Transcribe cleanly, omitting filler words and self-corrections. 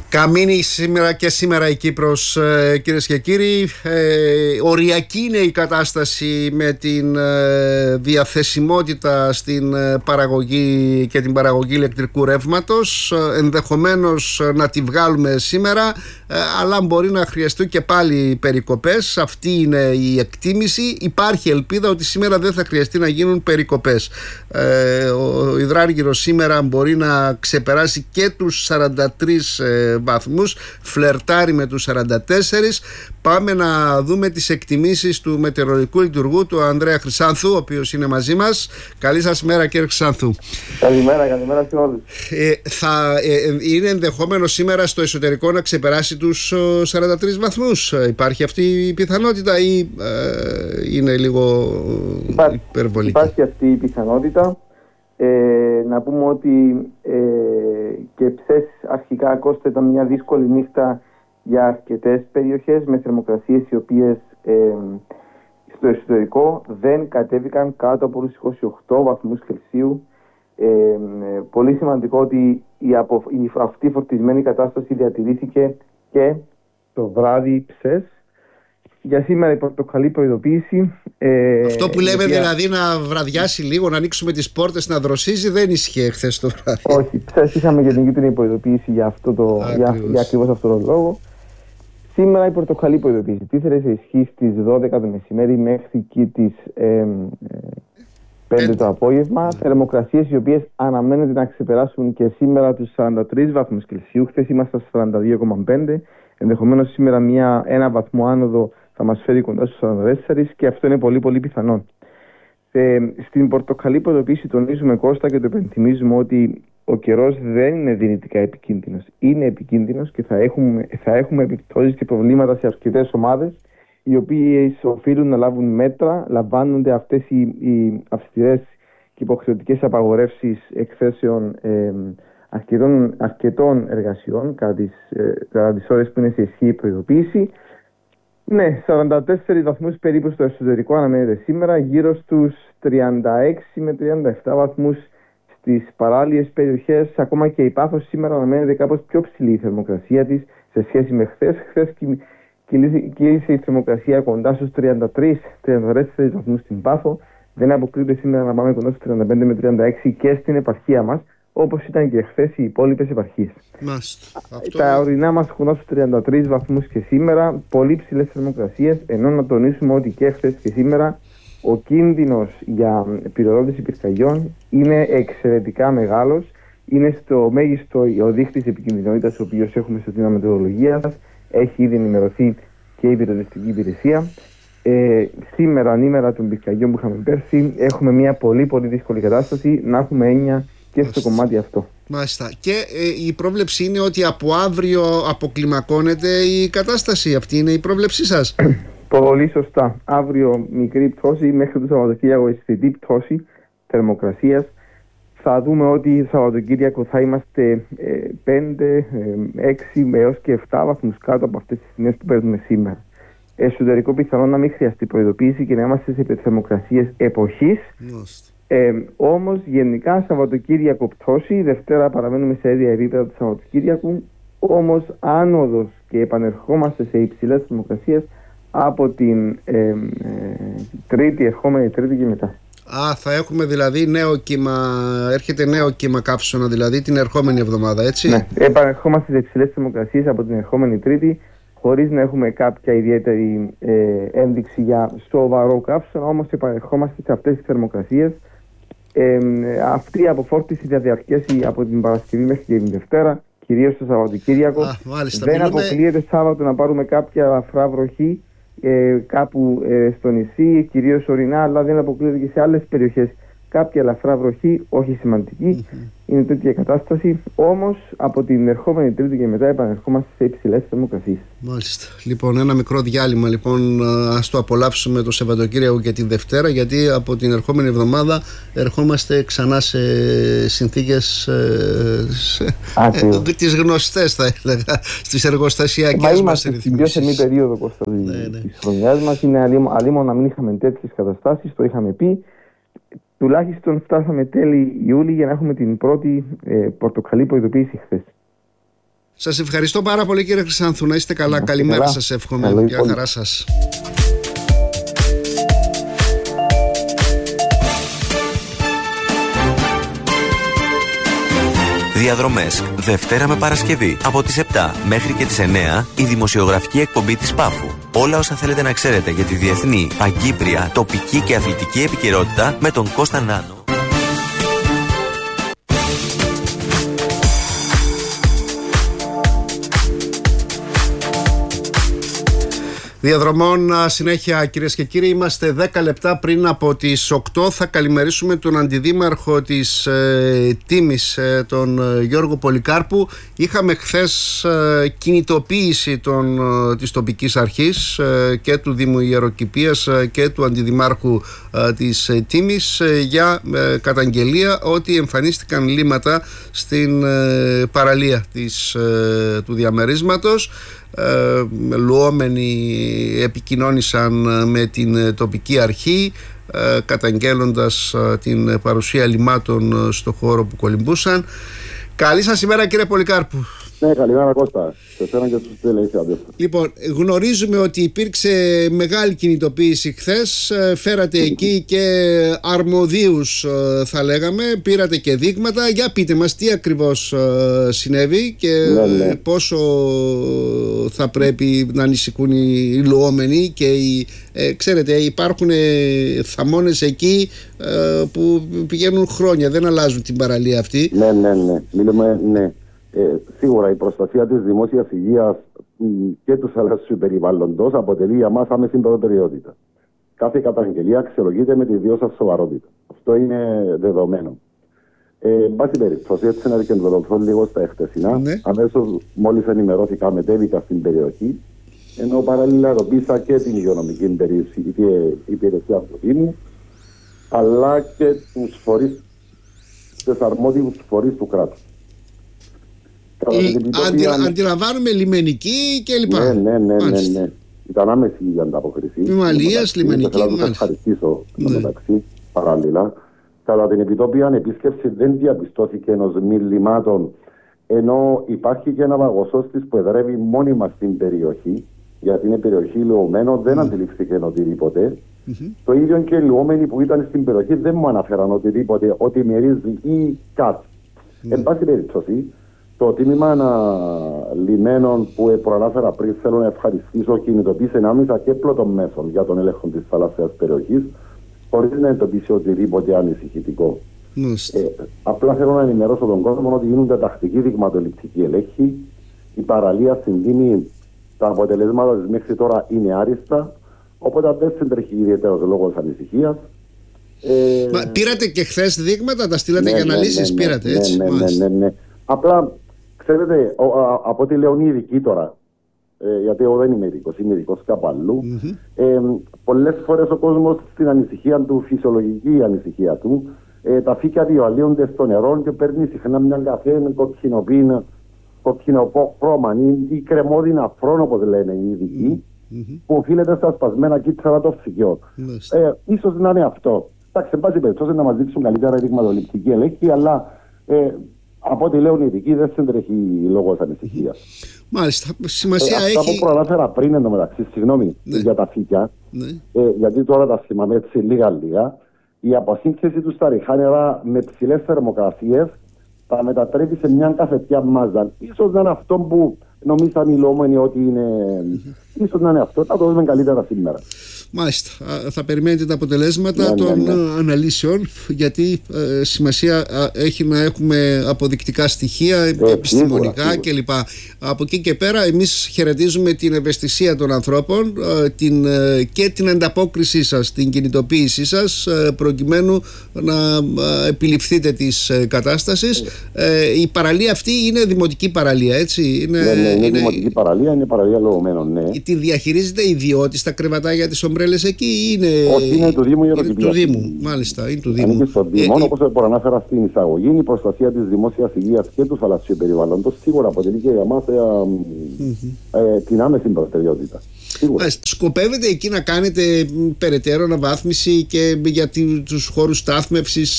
Καμίνη σήμερα η Κύπρος, κυρίες και κύριοι. Οριακή είναι η κατάσταση με την διαθεσιμότητα στην παραγωγή και την παραγωγή ηλεκτρικού ρεύματος. Ενδεχομένως να τη βγάλουμε σήμερα, αλλά μπορεί να χρειαστούν και πάλι περικοπές. Αυτή είναι η εκτίμηση. Υπάρχει ελπίδα ότι σήμερα δεν θα χρειαστεί να γίνουν περικοπές. Ο υδράργυρος σήμερα μπορεί να ξεπεράσει και τους 43 βαθμούς, φλερτάρει με τους 44. Πάμε να δούμε τις εκτιμήσεις του μετεωρολογικού λειτουργού, του Ανδρέα Χρυσάνθου, ο οποίος είναι μαζί μας. Καλή σας μέρα, κύριε Χρυσάνθου. Καλημέρα σε όλους. Είναι ενδεχόμενο σήμερα στο εσωτερικό να ξεπεράσει τους 43 βαθμούς? Υπάρχει αυτή η πιθανότητα ή είναι λίγο υπερβολική? Υπάρχει αυτή η πιθανότητα. Να πούμε ότι και ψες αρχικά Κώστα ήταν μια δύσκολη νύχτα για αρκετές περιοχές, με θερμοκρασίες οι οποίες στο εσωτερικό δεν κατέβηκαν κάτω από τους 28 βαθμούς Κελσίου. Πολύ σημαντικό ότι αυτή η φορτισμένη κατάσταση διατηρήθηκε και το βράδυ ψες. Για σήμερα η πορτοκαλί προειδοποίηση. Αυτό που λέμε δηλαδή να βραδιάσει λίγο, να ανοίξουμε τις πόρτες, να δροσίζει, δεν ισχύει χθες το βράδυ. Όχι, ψες είχαμε για την κίτρινη προειδοποίηση για ακριβώς αυτόν τον λόγο. Σήμερα η πορτοκαλί προειδοποίηση τίθεται σε ισχύ στις 12 το μεσημέρι μέχρι και τις 5 το απόγευμα. Θερμοκρασίες οι οποίες αναμένεται να ξεπεράσουν και σήμερα τους 43 βαθμούς Κελσίου. Χθες ήμασταν στα 42,5. Ενδεχομένως σήμερα ένα βαθμό άνοδο θα μας φέρει κοντά στους 44 και αυτό είναι πολύ πολύ πιθανόν. Στην πορτοκαλί προειδοποίηση τονίζουμε, Κώστα, και το υπενθυμίζουμε ότι ο καιρός δεν είναι δυνητικά επικίνδυνος. Είναι επικίνδυνος και θα έχουμε επιπτώσεις και προβλήματα σε αρκετές ομάδες, οι οποίες οφείλουν να λάβουν μέτρα. Λαμβάνονται αυτές οι αυστηρές και υποχρεωτικές απαγορεύσεις εκθέσεων αρκετών εργασιών κατά τις ώρες που είναι σε ισχύ η προειδοποίηση. Ναι, 44 βαθμούς περίπου στο εσωτερικό αναμένεται σήμερα, γύρω στους 36 με 37 βαθμούς στις παράλιες περιοχές. Ακόμα και η Πάφος σήμερα αναμένεται κάπως πιο ψηλή η θερμοκρασία της σε σχέση με χθες. Χθες κύλησε η θερμοκρασία κοντά στους 33-34 βαθμούς στην Πάφο. Δεν αποκλείται σήμερα να πάμε κοντά στους 35 με 36 και στην επαρχία μας, όπως ήταν και χθες οι υπόλοιπες επαρχίες. Τα ορεινά μας κοντά στους 33 βαθμούς και σήμερα, πολύ ψηλές θερμοκρασίες, ενώ να τονίσουμε ότι και χθες και σήμερα ο κίνδυνος για πυροδότηση πυρκαγιών είναι εξαιρετικά μεγάλος. Είναι στο μέγιστο ο δείκτης επικινδυνότητας, ο οποίος έχουμε στο τμήμα μετεωρολογίας. Έχει ήδη ενημερωθεί και η πυροσβεστική υπηρεσία. Σήμερα, ανήμερα των πυρκαγιών που είχαμε πέρσι, έχουμε μια πολύ πολύ δύσκολη κατάσταση, να έχουμε έννοια και στο κομμάτι αυτό. Μάλιστα. Και η πρόβλεψη είναι ότι από αύριο αποκλιμακώνεται η κατάσταση. Αυτή είναι η πρόβλεψή σας? Πολύ σωστά. Αύριο μικρή πτώση, μέχρι το Σαββατοκύριακο αισθητή πτώση θερμοκρασίας. Θα δούμε ότι το Σαββατοκύριακο θα είμαστε 5, 6 έως και 7 βαθμούς κάτω από αυτές τις τιμές που παίρνουμε σήμερα. Εσωτερικό πιθανόν να μην χρειαστεί προειδοποίηση και να είμαστε σε θερμοκρασίες εποχής. Όμως γενικά Σαββατοκύριακο πτώση, Δευτέρα παραμένουμε σε ίδια επίπεδα του Σαββατοκύριακου, όμως άνοδος και επανερχόμαστε σε υψηλές θερμοκρασίες από την ερχόμενη Τρίτη και μετά. Θα έχουμε δηλαδή νέο κύμα, έρχεται νέο κύμα καύσωνα δηλαδή την ερχόμενη εβδομάδα, έτσι? Ναι, επανερχόμαστε σε υψηλές θερμοκρασίες από την ερχόμενη Τρίτη, χωρίς να έχουμε κάποια ιδιαίτερη ένδειξη για σοβαρό καύσωνα, όμως επανερχόμαστε σε αυτές τις θερμοκρασίες. Αυτή η αποφόρτιση θα διαρκέσει από την Παρασκευή μέχρι και την Δευτέρα, κυρίως το Σαββατοκύριακο. Δεν αποκλείεται Σάββατο να πάρουμε κάποια ελαφρά βροχή κάπου στο νησί, κυρίως ορεινά, αλλά δεν αποκλείεται και σε άλλες περιοχές κάποια ελαφρά βροχή, όχι σημαντική. Είναι τέτοια κατάσταση. Όμως από την ερχόμενη Τρίτη και μετά επανερχόμαστε σε υψηλές θερμοκρασίες. Μάλιστα. Λοιπόν, ένα μικρό διάλειμμα. Λοιπόν, ας το απολαύσουμε το Σαββατοκύριακο και την Δευτέρα, γιατί από την ερχόμενη εβδομάδα ερχόμαστε ξανά σε συνθήκες τις γνωστές, θα έλεγα, στις εργοστασιακές μας. Είμαστε στην πιο θερμή περίοδο, Κώστα, της χρονιάς μας. Είναι αλίμονο να μην είχαμε τέτοιες καταστάσεις, το είχαμε πει. Τουλάχιστον φτάσαμε τέλη Ιούλη για να έχουμε την πρώτη πορτοκαλί προειδοποίηση χθες. Σας ευχαριστώ πάρα πολύ, κύριε Χρυσάνθου. Να είστε καλά. Καλημέρα σας εύχομαι. Γεια χαρά σας. Διαδρομές, Δευτέρα με Παρασκευή, από τις 7 μέχρι και τις 9, η δημοσιογραφική εκπομπή της Πάφου. Όλα όσα θέλετε να ξέρετε για τη διεθνή, παγκύπρια, τοπική και αθλητική επικαιρότητα με τον Κώστα Νάνο. Διαδρομών συνέχεια, κυρίες και κύριοι. Είμαστε 10 λεπτά πριν από τις 8. Θα καλημερίσουμε τον αντιδήμαρχο της Τίμης, τον Γιώργο Πολυκάρπου. Είχαμε χθες κινητοποίηση της τοπικής αρχής και του Δήμου Ιεροκηπείας και του αντιδημάρχου της Τίμης για καταγγελία ότι εμφανίστηκαν λίμματα στην παραλία του διαμερίσματος. Λουόμενοι επικοινώνησαν με την τοπική αρχή καταγγέλλοντας την παρουσία λιμάτων στο χώρο που κολυμπούσαν. Καλή σας ημέρα, κύριε Πολυκάρπου. Ναι, καλημέρα Κώστα. Σε εσένα και στους τηλεοπτές. Λοιπόν, γνωρίζουμε ότι υπήρξε μεγάλη κινητοποίηση χθες. Φέρατε εκεί και αρμοδίους, θα λέγαμε. Πήρατε και δείγματα. Για πείτε μας τι ακριβώς συνέβη και πόσο θα πρέπει να ανησυχούν οι λουόμενοι και ξέρετε, υπάρχουν θαμώνες εκεί που πηγαίνουν χρόνια, δεν αλλάζουν την παραλία αυτή. Ναι. Μιλούμε, ναι. Σίγουρα η προστασία της δημόσιας υγείας και του θαλάσσιου περιβάλλοντος αποτελεί για μας άμεση προτεραιότητα. Κάθε καταγγελία αξιολογείται με τη δέουσα σοβαρότητα. Αυτό είναι δεδομένο. Εν πάση περιπτώσει, έτσι να επικεντρωθώ λίγο στα εχθεσινά. Ναι. Αμέσως μόλις ενημερώθηκα, μετέβηκα στην περιοχή, ενώ παράλληλα ρωτήσα και την υγειονομική υπηρεσία του Δήμου, αλλά και τους αρμόδιους φορείς του κράτους. Αντιλαμβάνουμε λιμενική και λοιπά. Ναι. Ήταν άμεση η ανταπόκριση. Μαλίας, λιμενική. Θέλω να σας ευχαριστήσω μεταξύ παράλληλα. Κατά την επιτόπια επίσκεψη δεν διαπιστώθηκε ενός μη λιμάτων, ενώ υπάρχει και ένα βαγοσώστης που εδρεύει μόνιμα στην περιοχή, γιατί είναι περιοχή λουωμένων, δεν αντιληφθήκε οτιδήποτε. Το ίδιο και οι λουόμενοι που ήταν στην περιοχή δεν μου αναφέραν οτιδήποτε, ότι μυρίζει ή κάτι. Εν πάση περιπτώσει, το τίμημα λιμένων που προανάφερα πριν, θέλω να ευχαριστήσω, κινητοποίησε άμεσα και πλωτών μέσων για τον έλεγχο της θαλάσσιας περιοχής, χωρίς να εντοπίσει οτιδήποτε ανησυχητικό. Απλά θέλω να ενημερώσω τον κόσμο ότι γίνονται τακτικοί δειγματοληπτικοί ελέγχοι. Η παραλία στην Τίμη, τα αποτελέσματα της μέχρι τώρα είναι άριστα, οπότε δεν συντρέχει ιδιαίτερος λόγος ανησυχίας. Πήρατε και χθες δείγματα, τα στείλατε για αναλύσεις, πήρατε έτσι. Ναι. Απλά, ξέρετε, από ό,τι λέω είναι ειδικοί τώρα, γιατί εγώ δεν είμαι ειδικός, είμαι ειδικός κάπου αλλού. Πολλές φορές ο κόσμος στην ανησυχία του, φυσιολογική ανησυχία του, τα φύκια διαλύονται στο νερό και παίρνει συχνά μια καφέ κοκκινοπό ή κρεμόδι αφρόν, όπως λένε οι ειδικοί, που οφείλεται στα σπασμένα κύτταρα των φυκιών. Ίσως να είναι αυτό. Εντάξει, εν πάση περιπτώσει να μας δείξουν καλύτερα δειγματοληπτική ελέγχη, αλλά από ό,τι λέω οι ειδικοί δεν συντρέχει λόγος ανησυχίας. Μάλιστα. Σημασία έχει. Αυτά που προανάφερα πριν εντωμεταξύ, συγγνώμη, για τα φύκια, γιατί τώρα τα θυμάμαι έτσι λίγα. Η αποσύνθεση του στα ριχά νερά με ψηλές θερμοκρασίες τα μετατρέπει σε μια καφετιά μάζα. Ίσως να είναι αυτό που νομίζαν οι λόμενοι ότι είναι. Ίσως να είναι αυτό. Θα το δούμε καλύτερα σήμερα. Μάλιστα. Θα περιμένετε τα αποτελέσματα των αναλύσεων, γιατί σημασία έχει να έχουμε αποδεικτικά στοιχεία, επιστημονικά κλπ. Από εκεί και πέρα, εμείς χαιρετίζουμε την ευαισθησία των ανθρώπων και την ανταπόκρισή σας, την κινητοποίησή σας, προκειμένου να επιληφθείτε της κατάστασης. Η παραλία αυτή είναι δημοτική παραλία, έτσι? Είναι δημοτική παραλία, είναι παραλία λογωμένων, ναι. Τη διαχειρίζεται ιδιώτης τα κρεβατάκια της ομπρέλες εκεί ή είναι? Όχι, είναι του Δήμου Ιεροκηπείας. Του Δήμου, μάλιστα, είναι του Δήμου. Είναι στο Δήμο, όπως προανάφερα στην εισαγωγή, η προστασία της δημόσιας υγείας και του θαλασσιού περιβάλλοντος σίγουρα αποτελεί και για μας την άμεση προτεραιότητα. Σκοπεύετε εκεί να κάνετε περαιτέρω αναβάθμιση και για τους χώρους στάθμευσης